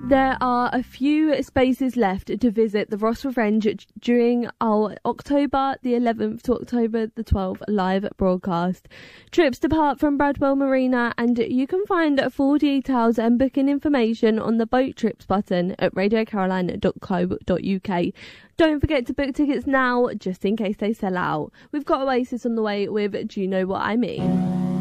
There are a few spaces left to visit the Ross Revenge during our October the 11th to October the 12th live broadcast. Trips depart from Bradwell Marina, and you can find full details and booking information on the boat trips button at radiocaroline.co.uk. Don't forget to book tickets now, just in case they sell out. We've got Oasis on the way with Do You Know What I Mean?